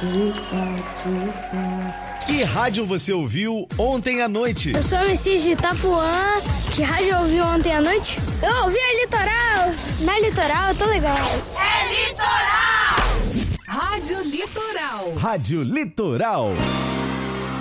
Que rádio você ouviu ontem à noite? Eu sou o Messias de Itapuã. Que rádio eu ouvi ontem à noite? Eu ouvi a Litoral. Na Litoral eu tô legal. É Litoral! Rádio Litoral. Rádio Litoral.